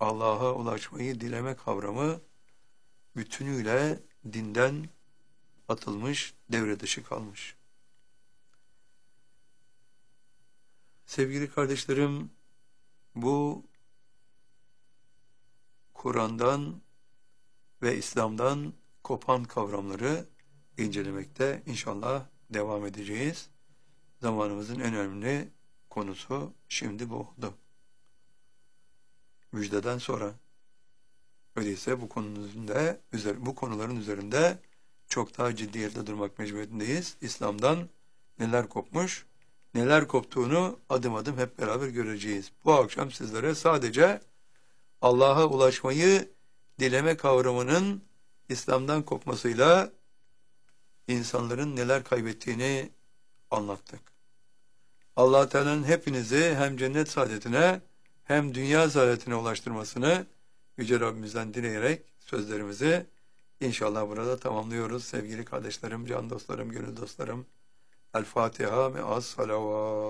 Allah'a ulaşmayı dileme kavramı bütünüyle dinden atılmış, devre dışı kalmış. Sevgili kardeşlerim, bu Kur'an'dan ve İslam'dan kopan kavramları incelemekte inşallah devam edeceğiz. Zamanımızın en önemli konusu şimdi bu oldu. Müjdeden sonra. Öyleyse bu konuların üzerinde çok daha ciddiyette durmak mecburiyetindeyiz. İslam'dan neler kopmuş, neler koptuğunu adım adım hep beraber göreceğiz. Bu akşam sizlere sadece Allah'a ulaşmayı dileme kavramının İslam'dan kopmasıyla insanların neler kaybettiğini anlattık. Allah Teala'nın hepinizi hem cennet saadetine hem dünya saadetine ulaştırmasını Yüce Rabbimizden dileyerek sözlerimizi inşallah burada tamamlıyoruz. Sevgili kardeşlerim, can dostlarım, gönül dostlarım. El Fatiha me'as salavat.